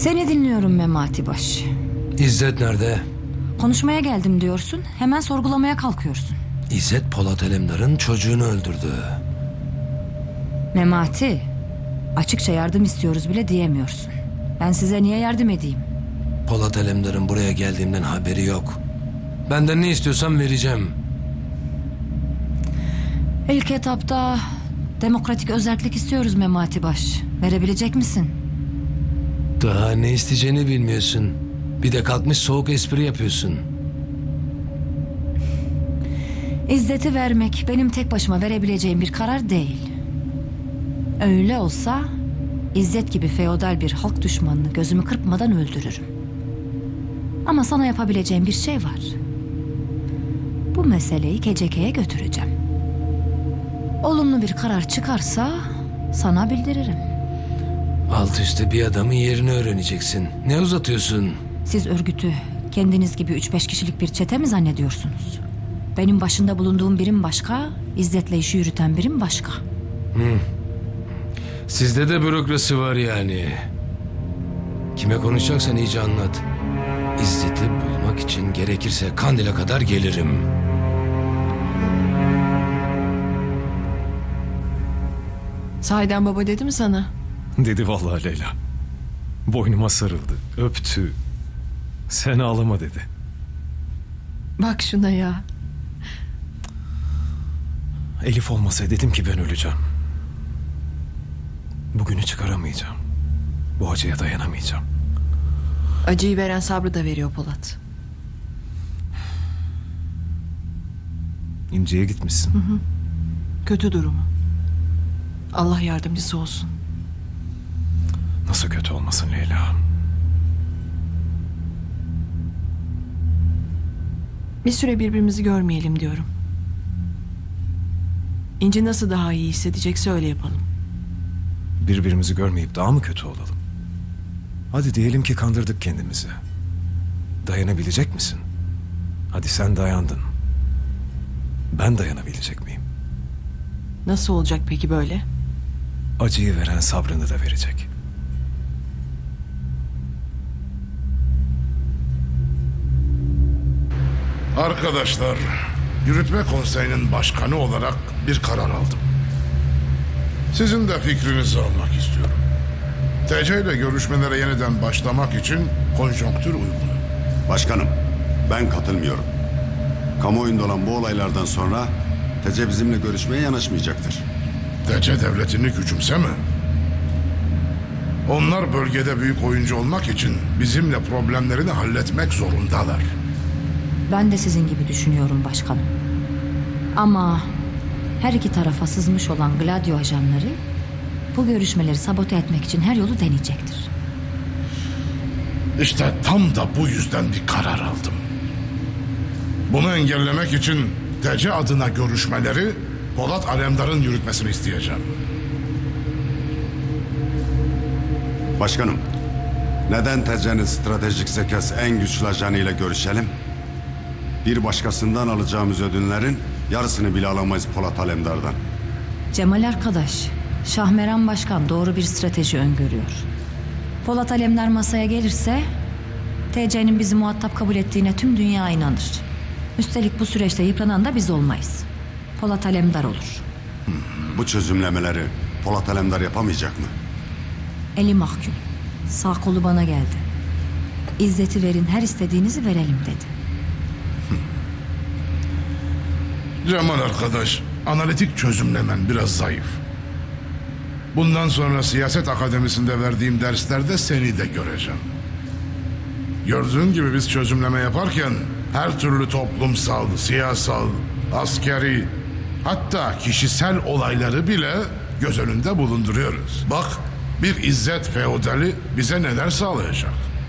Seni dinliyorum Memati Baş. İzzet nerede? Konuşmaya geldim diyorsun, hemen sorgulamaya kalkıyorsun. İzzet Polat Alemdar'ın çocuğunu öldürdü. Memati, açıkça yardım istiyoruz bile diyemiyorsun. Ben size niye yardım edeyim? Polat Alemdar'ın buraya geldiğimden haberi yok. Benden ne istiyorsan vereceğim. İlk etapta demokratik özerklik istiyoruz Memati Baş. Verebilecek misin? Daha ne isteyeceğini bilmiyorsun. Bir de kalkmış soğuk espri yapıyorsun. İzzet'i vermek benim tek başıma verebileceğim bir karar değil. Öyle olsa İzzet gibi feodal bir halk düşmanını gözümü kırpmadan öldürürüm. Ama sana yapabileceğim bir şey var. Bu meseleyi KCK'ye götüreceğim. Olumlu bir karar çıkarsa sana bildiririm. Alt üstte bir adamın yerini öğreneceksin. Ne uzatıyorsun? Siz örgütü kendiniz gibi 3-5 kişilik bir çete mi zannediyorsunuz? Benim başında bulunduğum birim başka, İzzet'le işi yürüten birim başka. Sizde de bürokrasi var yani. Kime konuşacaksan iyice anlat. İzzet'i bulmak için gerekirse Kandil'e kadar gelirim. Sahiden baba dedi mi sana? Dedi vallahi Leyla. Boynuma sarıldı, öptü. Sen ağlama dedi. Bak şuna ya. Elif olmasa dedim ki ben öleceğim. Bugünü çıkaramayacağım. Bu acıya dayanamayacağım. Acıyı veren sabrı da veriyor Polat. İnce'ye gitmişsin. Kötü durumu. Allah yardımcısı olsun. Nasıl kötü olmasın Leyla? Bir süre birbirimizi görmeyelim diyorum. İnci nasıl daha iyi hissedecekse öyle yapalım. Birbirimizi görmeyip daha mı kötü olalım? Hadi diyelim ki kandırdık kendimizi. Dayanabilecek misin? Hadi sen dayandın. Ben dayanabilecek miyim? Nasıl olacak peki böyle? Acıyı veren sabrını da verecek. Arkadaşlar, Yürütme Konseyi'nin başkanı olarak bir karar aldım. Sizin de fikrinizi almak istiyorum. TC ile görüşmelere yeniden başlamak için konjonktür uygun. Başkanım, ben katılmıyorum. Kamuoyunda olan bu olaylardan sonra TC bizimle görüşmeye yanaşmayacaktır. TC devletini küçümseme. Onlar bölgede büyük oyuncu olmak için bizimle problemlerini halletmek zorundalar. Ben de sizin gibi düşünüyorum başkanım. Ama her iki tarafa sızmış olan Gladio ajanları bu görüşmeleri sabote etmek için her yolu deneyecektir. İşte tam da bu yüzden bir karar aldım. Bunu engellemek için TC adına görüşmeleri Polat Alemdar'ın yürütmesini isteyeceğim. Başkanım, neden TC'nin stratejik zekası en güçlü ajanıyla görüşelim? Bir başkasından alacağımız ödünlerin yarısını bile alamayız Polat Alemdar'dan. Cemal arkadaş, Şahmeran Başkan doğru bir strateji öngörüyor. Polat Alemdar masaya gelirse TC'nin bizi muhatap kabul ettiğine tüm dünya inanır. Üstelik bu süreçte yıpranan da biz olmayız. Polat Alemdar olur. Bu çözümlemeleri Polat Alemdar yapamayacak mı? Eli mahkum. Sağ kolu bana geldi. İzzet'i verin, her istediğinizi verelim dedi. Cemal arkadaş, analitik çözümlemen biraz zayıf. Bundan sonra siyaset akademisinde verdiğim derslerde seni de göreceğim. Gördüğün gibi biz çözümleme yaparken her türlü toplumsal, siyasal, askeri, hatta kişisel olayları bile göz önünde bulunduruyoruz. Bak, bir İzzet feodali bize neler sağlayacak.